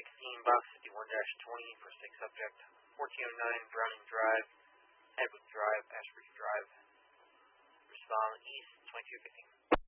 box 51-20 for 6 subject, 1409 Browning Drive, Hedwig Drive, Ashbridge Drive. Respond east 2215.